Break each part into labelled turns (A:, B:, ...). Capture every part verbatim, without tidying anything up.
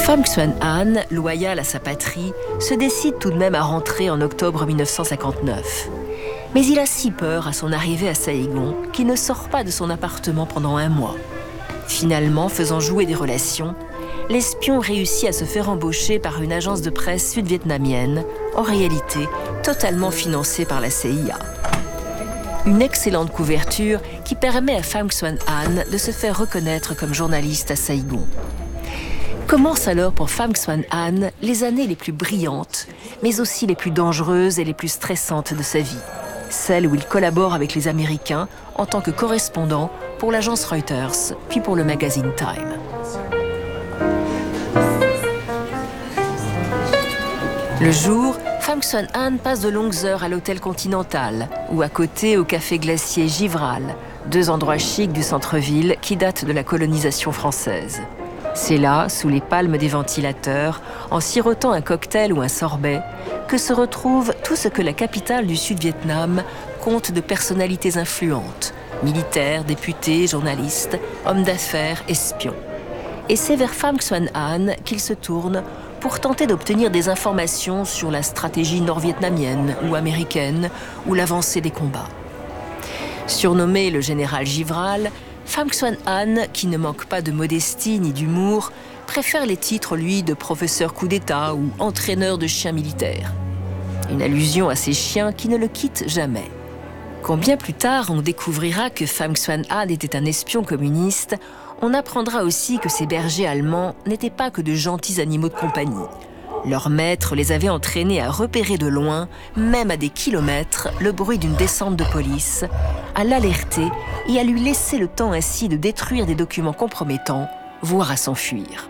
A: Pham Xuan An, loyal à sa patrie, se décide tout de même à rentrer en octobre mille neuf cent cinquante-neuf. Mais il a si peur à son arrivée à Saïgon qu'il ne sort pas de son appartement pendant un mois. Finalement, faisant jouer des relations, l'espion réussit à se faire embaucher par une agence de presse sud-vietnamienne, en réalité totalement financée par la C I A. Une excellente couverture qui permet à Pham Xuan An de se faire reconnaître comme journaliste à Saïgon. Commencent alors pour Pham Xuan An les années les plus brillantes, mais aussi les plus dangereuses et les plus stressantes de sa vie. Celles où il collabore avec les Américains en tant que correspondant pour l'agence Reuters, puis pour le magazine Time. Le jour, Pham Xuan An passe de longues heures à l'hôtel Continental ou à côté au café glacier Givral, deux endroits chics du centre-ville qui datent de la colonisation française. C'est là, sous les palmes des ventilateurs, en sirotant un cocktail ou un sorbet, que se retrouve tout ce que la capitale du Sud-Vietnam compte de personnalités influentes, militaires, députés, journalistes, hommes d'affaires, espions. Et c'est vers Pham Xuan An qu'il se tourne pour tenter d'obtenir des informations sur la stratégie nord-vietnamienne ou américaine ou l'avancée des combats. Surnommé le général Givral, Pham Xuan An, qui ne manque pas de modestie ni d'humour, préfère les titres, lui, de professeur coup d'État ou entraîneur de chiens militaires. Une allusion à ces chiens qui ne le quittent jamais. Quand bien plus tard on découvrira que Pham Xuan An était un espion communiste, on apprendra aussi que ces bergers allemands n'étaient pas que de gentils animaux de compagnie. Leur maître les avait entraînés à repérer de loin, même à des kilomètres, le bruit d'une descente de police, à l'alerter et à lui laisser le temps ainsi de détruire des documents compromettants, voire à s'enfuir.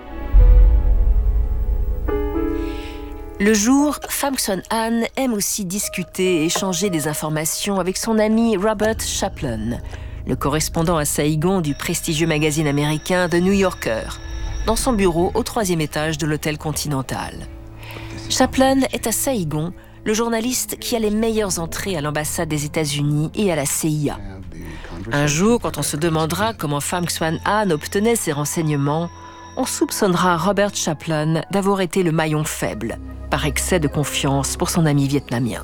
A: Le jour, Pham Xuan An aime aussi discuter et échanger des informations avec son ami Robert Chaplin, le correspondant à Saïgon du prestigieux magazine américain The New Yorker, dans son bureau au troisième étage de l'hôtel Continental. Chaplin est à Saïgon, le journaliste qui a les meilleures entrées à l'ambassade des États-Unis et à la C I A. Un jour, quand on se demandera comment Pham Xuan An obtenait ces renseignements, on soupçonnera Robert Chaplin d'avoir été le maillon faible, par excès de confiance pour son ami vietnamien.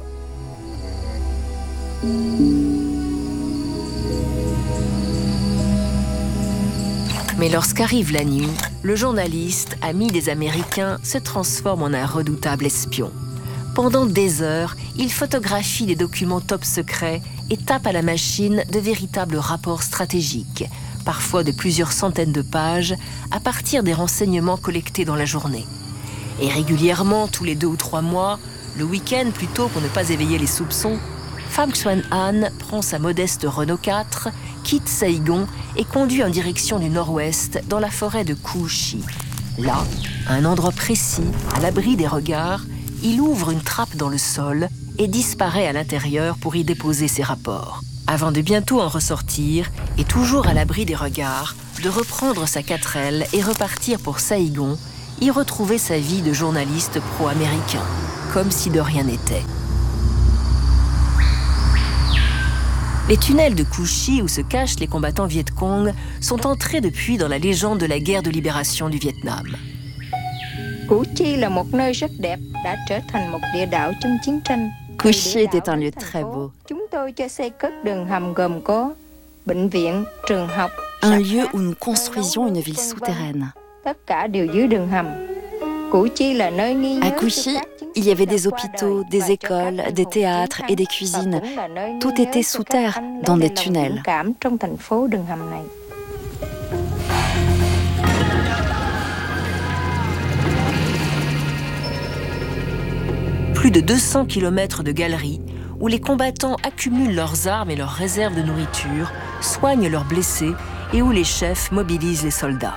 A: Mais lorsqu'arrive la nuit, le journaliste, ami des Américains, se transforme en un redoutable espion. Pendant des heures, il photographie des documents top secrets et tape à la machine de véritables rapports stratégiques, parfois de plusieurs centaines de pages, à partir des renseignements collectés dans la journée. Et régulièrement, tous les deux ou trois mois, le week-end plutôt pour ne pas éveiller les soupçons, Pham Xuan An prend sa modeste Renault quatre, quitte Saïgon et conduit en direction du nord-ouest dans la forêt de Cu Chi. Là, à un endroit précis, à l'abri des regards, il ouvre une trappe dans le sol et disparaît à l'intérieur pour y déposer ses rapports, avant de bientôt en ressortir et toujours à l'abri des regards, de reprendre sa quatrelle et repartir pour Saïgon, y retrouver sa vie de journaliste pro-américain, comme si de rien n'était. Les tunnels de Cu Chi où se cachent les combattants Viet Cong sont entrés depuis dans la légende de la guerre de libération du Vietnam.
B: Cu Chi était un lieu très beau. Un lieu où nous construisions une ville souterraine. À Cu Chi, il y avait des hôpitaux, des écoles, des théâtres et des cuisines. Tout était sous terre, dans des tunnels.
A: Plus de deux cents kilomètres de galeries où les combattants accumulent leurs armes et leurs réserves de nourriture, soignent leurs blessés et où les chefs mobilisent les soldats.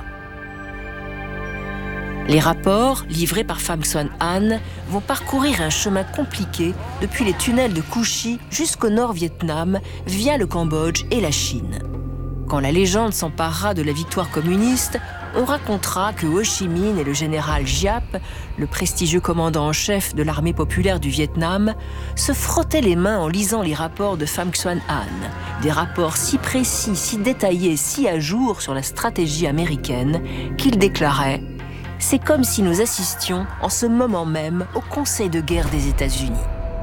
A: Les rapports, livrés par Pham Xuan An, vont parcourir un chemin compliqué depuis les tunnels de Cu Chi jusqu'au nord-Vietnam, via le Cambodge et la Chine. Quand la légende s'emparera de la victoire communiste, on racontera que Ho Chi Minh et le général Giap, le prestigieux commandant en chef de l'armée populaire du Vietnam, se frottaient les mains en lisant les rapports de Pham Xuan An, des rapports si précis, si détaillés, si à jour sur la stratégie américaine, qu'il déclarait « C'est comme si nous assistions en ce moment même au Conseil de guerre des États-Unis.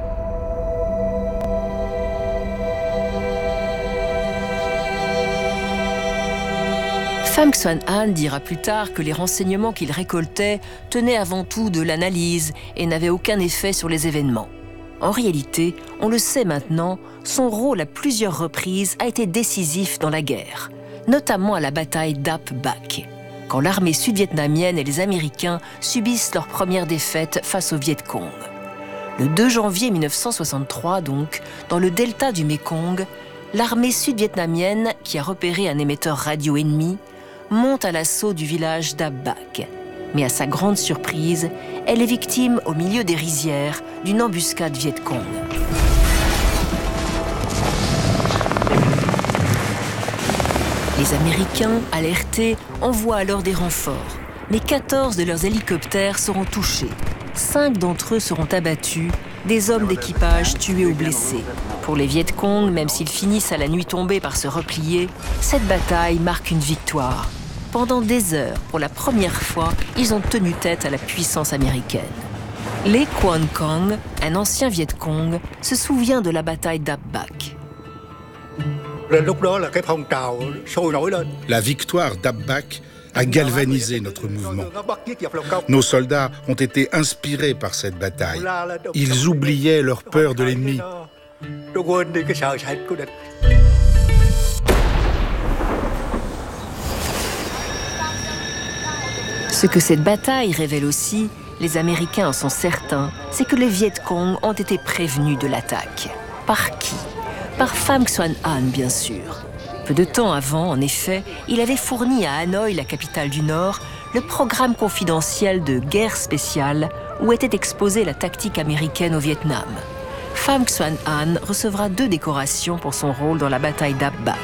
A: Pham Xuan An dira plus tard que les renseignements qu'il récoltait tenaient avant tout de l'analyse et n'avaient aucun effet sur les événements. En réalité, on le sait maintenant, son rôle à plusieurs reprises a été décisif dans la guerre, notamment à la bataille d'Ap Bac, quand l'armée sud-vietnamienne et les Américains subissent leur première défaite face aux Viet Cong. Le deux janvier mille neuf cent soixante-trois, donc, dans le delta du Mékong, l'armée sud-vietnamienne, qui a repéré un émetteur radio ennemi, monte à l'assaut du village d'Ap Bac. Mais à sa grande surprise, elle est victime au milieu des rizières d'une embuscade Viet Cong. Les Américains, alertés, envoient alors des renforts. Mais quatorze de leurs hélicoptères seront touchés. Cinq d'entre eux seront abattus, des hommes d'équipage tués ou blessés. Pour les Viet Cong, même s'ils finissent à la nuit tombée par se replier, cette bataille marque une victoire. Pendant des heures, pour la première fois, ils ont tenu tête à la puissance américaine. Lê Quang Cong, un ancien Viet Cong, se souvient de la bataille d'Ap Bac.
C: La victoire d'Ap Bac a galvanisé notre mouvement. Nos soldats ont été inspirés par cette bataille. Ils oubliaient leur peur de l'ennemi.
A: Ce que cette bataille révèle aussi, les Américains en sont certains, c'est que les Viet Cong ont été prévenus de l'attaque. Par qui ? Par Pham Xuan An, bien sûr. Peu de temps avant, en effet, il avait fourni à Hanoï, la capitale du Nord, le programme confidentiel de guerre spéciale où était exposée la tactique américaine au Vietnam. Pham Xuan An recevra deux décorations pour son rôle dans la bataille d'Ap Bac.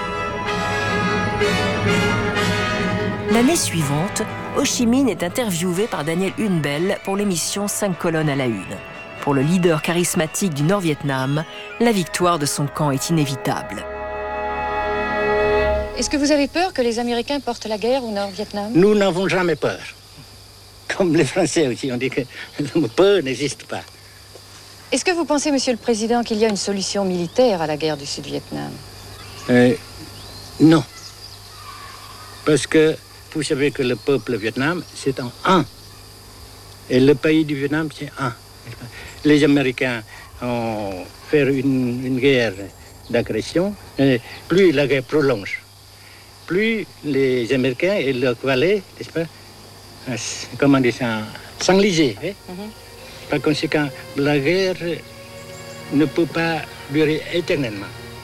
A: L'année suivante, Ho Chi Minh est interviewé par Daniel Huynh Bell pour l'émission cinq colonnes à la une. Pour le leader charismatique du Nord-Vietnam, la victoire de son camp est inévitable.
D: Est-ce que vous avez peur que les Américains portent la guerre au Nord-Vietnam ?
E: Nous n'avons jamais peur. Comme les Français aussi, on dit que la peur n'existe pas.
D: Est-ce que vous pensez, Monsieur le Président, qu'il y a une solution militaire à la guerre du Sud-Vietnam ?
E: euh, Non. Parce que vous savez que le peuple vietnam, c'est en un. Et le pays du Vietnam, c'est un. Les Américains ont fait une, une guerre d'agression. Et plus la guerre prolonge, plus les Américains et leurs valets, n'est-ce pas, comment dire ça, s'enliser. Hein? Mm-hmm. Par conséquent, la guerre ne peut pas durer éternellement.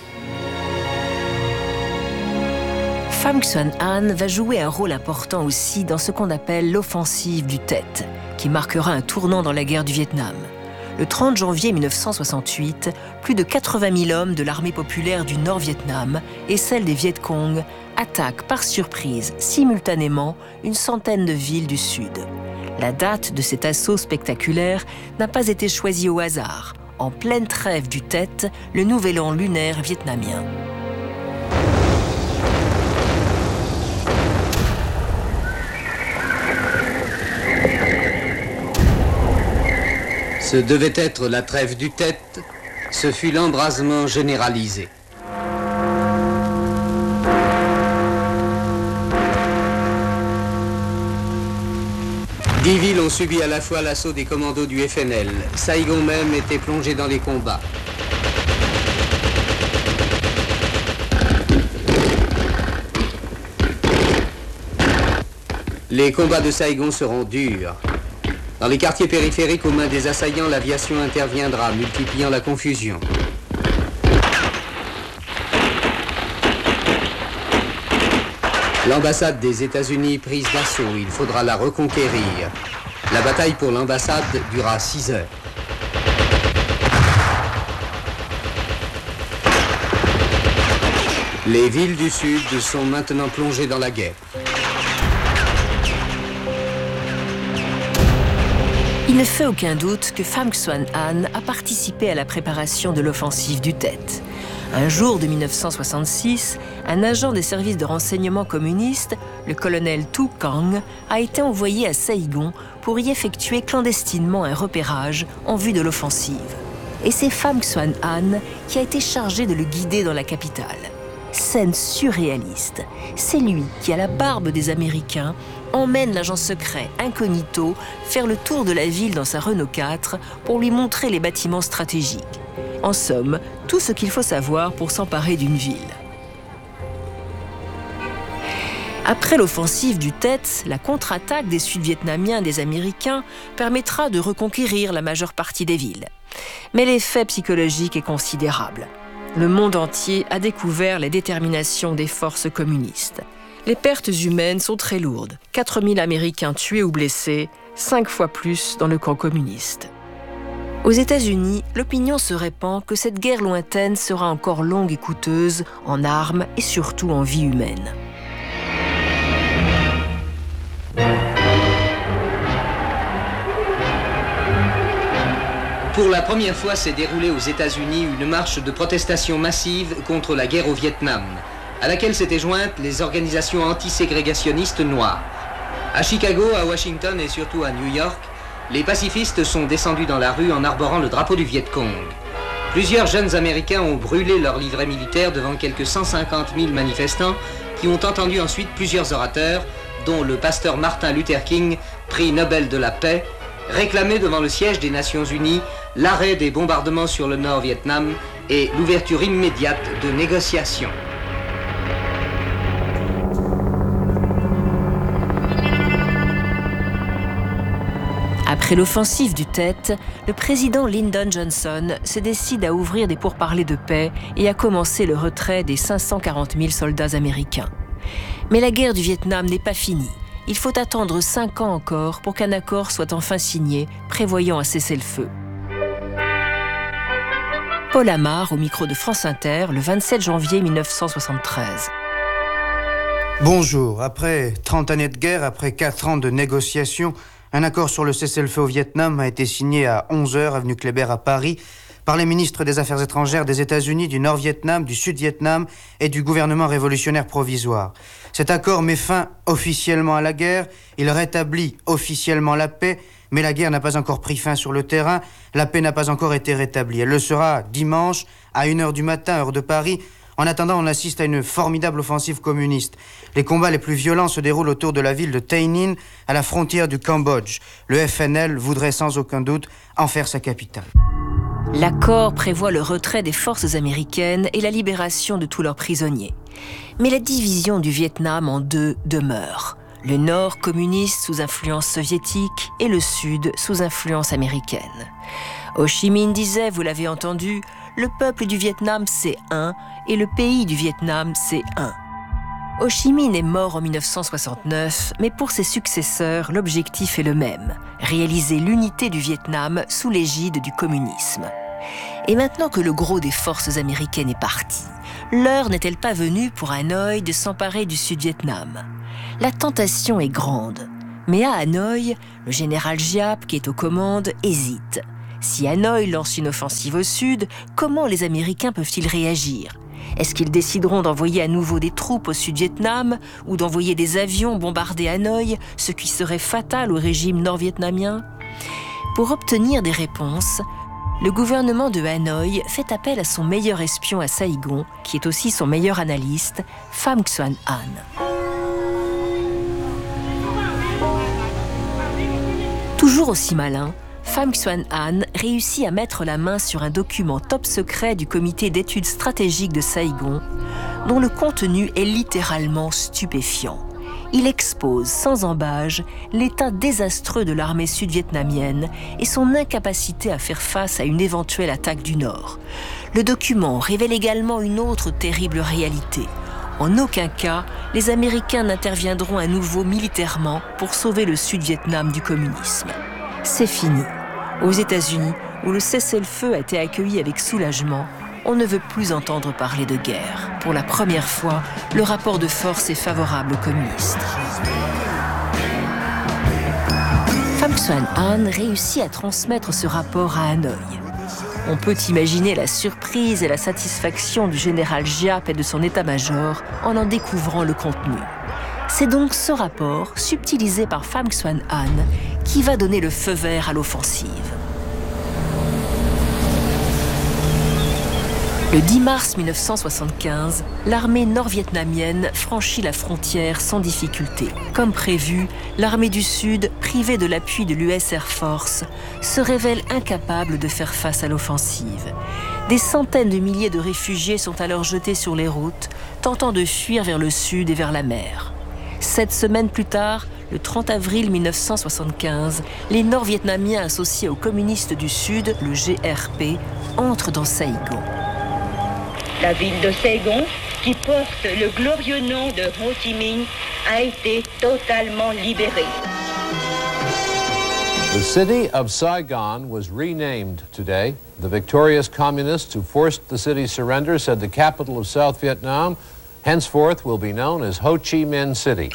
A: Pham Xuan An va jouer un rôle important aussi dans ce qu'on appelle l'offensive du Tet, qui marquera un tournant dans la guerre du Vietnam. Le trente janvier mille neuf cent soixante-huit, plus de quatre-vingt mille hommes de l'armée populaire du Nord-Vietnam et celle des Viet Cong attaquent par surprise, simultanément, une centaine de villes du Sud. La date de cet assaut spectaculaire n'a pas été choisie au hasard, en pleine trêve du Tet, le nouvel an lunaire vietnamien.
F: Ce devait être la trêve du Tet, ce fut l'embrasement généralisé. Dix villes ont subi à la fois l'assaut des commandos du F N L. Saigon même était plongé dans les combats. Les combats de Saigon seront durs. Dans les quartiers périphériques, aux mains des assaillants, l'aviation interviendra, multipliant la confusion. L'ambassade des États-Unis prise d'assaut, il faudra la reconquérir. La bataille pour l'ambassade dura six heures. Les villes du Sud sont maintenant plongées dans la guerre.
A: Il ne fait aucun doute que Pham Xuan An a participé à la préparation de l'offensive du Tet. Un jour de mille neuf cent soixante-six, un agent des services de renseignement communistes le colonel Tu Kang, a été envoyé à Saïgon pour y effectuer clandestinement un repérage en vue de l'offensive. Et c'est Pham Xuan Anh qui a été chargé de le guider dans la capitale. Scène surréaliste, c'est lui qui, à la barbe des Américains, emmène l'agent secret incognito faire le tour de la ville dans sa Renault quatre pour lui montrer les bâtiments stratégiques. En somme, tout ce qu'il faut savoir pour s'emparer d'une ville. Après l'offensive du Tet, la contre-attaque des Sud-Vietnamiens et des Américains permettra de reconquérir la majeure partie des villes. Mais l'effet psychologique est considérable. Le monde entier a découvert les déterminations des forces communistes. Les pertes humaines sont très lourdes. quatre mille Américains tués ou blessés, cinq fois plus dans le camp communiste. Aux États-Unis, l'opinion se répand que cette guerre lointaine sera encore longue et coûteuse en armes et surtout en vie humaine.
F: Pour la première fois s'est déroulée aux États-Unis une marche de protestation massive contre la guerre au Vietnam, à laquelle s'étaient jointes les organisations antiségrégationnistes noires. À Chicago, à Washington et surtout à New York, les pacifistes sont descendus dans la rue en arborant le drapeau du Viet Cong. Plusieurs jeunes Américains ont brûlé leur livret militaire devant quelques cent cinquante mille manifestants qui ont entendu ensuite plusieurs orateurs, dont le pasteur Martin Luther King, prix Nobel de la paix, réclamer devant le siège des Nations Unies l'arrêt des bombardements sur le Nord-Vietnam et l'ouverture immédiate de négociations.
A: Après l'offensive du Tet, le président Lyndon Johnson se décide à ouvrir des pourparlers de paix et à commencer le retrait des cinq cent quarante mille soldats américains. Mais la guerre du Vietnam n'est pas finie. Il faut attendre cinq ans encore pour qu'un accord soit enfin signé, prévoyant un cessez-le-feu. Paul Amar, au micro de France Inter, le vingt-sept janvier mille neuf cent soixante-treize.
G: Bonjour. Après trente années de guerre, après quatre ans de négociations, un accord sur le cessez-le-feu au Vietnam a été signé à onze heures, avenue Kléber à Paris, par les ministres des Affaires étrangères des États-Unis, du Nord-Vietnam, du Sud-Vietnam et du gouvernement révolutionnaire provisoire. Cet accord met fin officiellement à la guerre, il rétablit officiellement la paix, mais la guerre n'a pas encore pris fin sur le terrain, la paix n'a pas encore été rétablie. Elle le sera dimanche, à une heure du matin, heure de Paris. En attendant, on assiste à une formidable offensive communiste. Les combats les plus violents se déroulent autour de la ville de Tay Ninh, à la frontière du Cambodge. Le F N L voudrait sans aucun doute en faire sa capitale.
A: L'accord prévoit le retrait des forces américaines et la libération de tous leurs prisonniers. Mais la division du Vietnam en deux demeure. Le nord communiste sous influence soviétique et le sud sous influence américaine. Ho Chi Minh disait, vous l'avez entendu, le peuple du Vietnam c'est un et le pays du Vietnam c'est un. Ho Chi Minh est mort en mille neuf cent soixante-neuf, mais pour ses successeurs, l'objectif est le même, réaliser l'unité du Vietnam sous l'égide du communisme. Et maintenant que le gros des forces américaines est parti, l'heure n'est-elle pas venue pour Hanoï de s'emparer du Sud-Vietnam? La tentation est grande, mais à Hanoï, le général Giap, qui est aux commandes, hésite. Si Hanoï lance une offensive au sud, comment les Américains peuvent-ils réagir? Est-ce qu'ils décideront d'envoyer à nouveau des troupes au Sud-Vietnam ou d'envoyer des avions bombarder Hanoï, ce qui serait fatal au régime nord-vietnamien? Pour obtenir des réponses, le gouvernement de Hanoï fait appel à son meilleur espion à Saïgon, qui est aussi son meilleur analyste, Pham Xuan Anh. Toujours aussi malin, Pham Xuan Anh réussit à mettre la main sur un document top secret du comité d'études stratégiques de Saïgon, dont le contenu est littéralement stupéfiant. Il expose sans embâge l'état désastreux de l'armée sud-vietnamienne et son incapacité à faire face à une éventuelle attaque du Nord. Le document révèle également une autre terrible réalité. En aucun cas, les Américains n'interviendront à nouveau militairement pour sauver le Sud-Vietnam du communisme. C'est fini. Aux États-Unis, où le cessez-le-feu a été accueilli avec soulagement, on ne veut plus entendre parler de guerre. Pour la première fois, le rapport de force est favorable aux communistes. Pham Xuan Anh réussit à transmettre ce rapport à Hanoï. On peut imaginer la surprise et la satisfaction du général Giap et de son état-major en en découvrant le contenu. C'est donc ce rapport, subtilisé par Pham Xuan An, qui va donner le feu vert à l'offensive. Le dix mars mille neuf cent soixante-quinze, l'armée nord-vietnamienne franchit la frontière sans difficulté. Comme prévu, l'armée du Sud, privée de l'appui de l'U S Air Force, se révèle incapable de faire face à l'offensive. Des centaines de milliers de réfugiés sont alors jetés sur les routes, tentant de fuir vers le sud et vers la mer. Sept semaines plus tard, le trente avril mille neuf cent soixante-quinze, les Nord-Vietnamiens associés aux communistes du Sud, le G R P, entrent dans Saigon.
H: La ville de Saigon, qui porte le glorieux nom de Ho Chi Minh, a été totalement libérée.
I: The city of Saigon was renamed today. The victorious communists who forced the city's surrender said the capital of South Vietnam henceforth will be known as Ho Chi Minh City.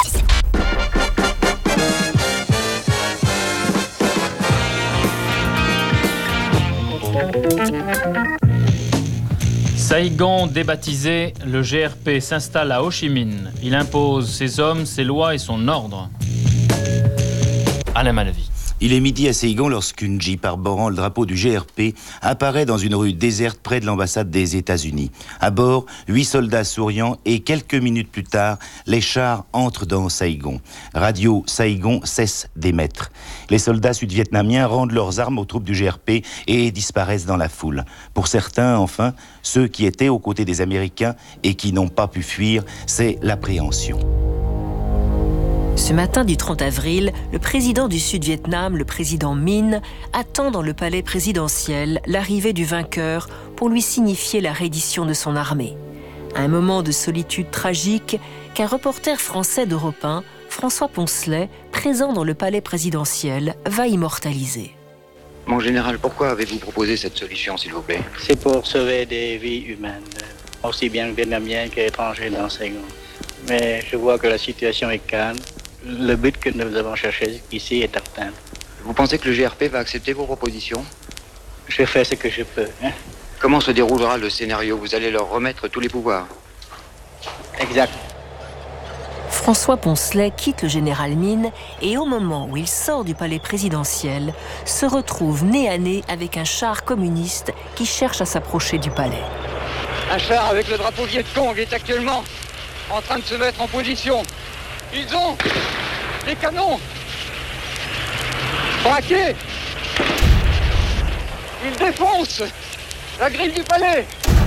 J: Saigon débaptisé, le G R P s'installe à Ho Chi Minh. Il impose ses hommes, ses lois et son ordre. Alain Malavi.
K: Il est midi à Saigon lorsqu'une Jeep arborant le drapeau du G R P apparaît dans une rue déserte près de l'ambassade des États-Unis. À bord, huit soldats souriants et quelques minutes plus tard, les chars entrent dans Saigon. Radio Saigon cesse d'émettre. Les soldats sud-vietnamiens rendent leurs armes aux troupes du G R P et disparaissent dans la foule. Pour certains, enfin, ceux qui étaient aux côtés des Américains et qui n'ont pas pu fuir, c'est l'appréhension.
A: Ce matin du trente avril, le président du Sud-Vietnam, le président Minh, attend dans le palais présidentiel l'arrivée du vainqueur pour lui signifier la reddition de son armée. Un moment de solitude tragique qu'un reporter français d'Europe un, François Poncelet, présent dans le palais présidentiel, va immortaliser.
L: Mon général, pourquoi avez-vous proposé cette solution, s'il vous plaît?
E: C'est pour sauver des vies humaines, aussi bien vietnamiennes qu'étrangères dans Saigon. Mais je vois que la situation est calme. Le but que nous avons cherché ici est atteint.
L: Vous pensez que le G R P va accepter vos propositions?
E: Je fais ce que je peux. Hein?
L: Comment se déroulera le scénario? Vous allez leur remettre tous les pouvoirs?
E: Exact.
A: François Poncelet quitte le général Minh et au moment où il sort du palais présidentiel, se retrouve nez à nez avec un char communiste qui cherche à s'approcher du palais.
M: Un char avec le drapeau Viet Cong est actuellement en train de se mettre en position. Ils ont des canons braqués. Ils défoncent la grille du palais.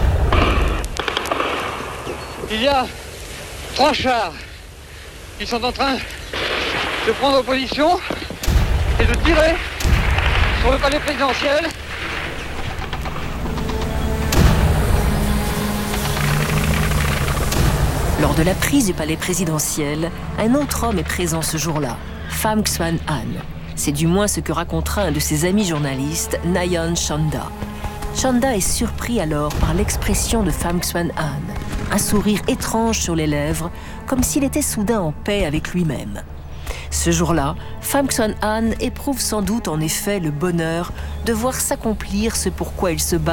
M: Il y a trois chars qui sont en train de prendre position et de tirer sur le palais présidentiel.
A: Lors de la prise du palais présidentiel, un autre homme est présent ce jour-là, Pham Xuan An. C'est du moins ce que racontera un de ses amis journalistes, Nayeon Chanda. Chanda est surpris alors par l'expression de Pham Xuan An, un sourire étrange sur les lèvres, comme s'il était soudain en paix avec lui-même. Ce jour-là, Pham Xuan An éprouve sans doute en effet le bonheur de voir s'accomplir ce pourquoi il se bat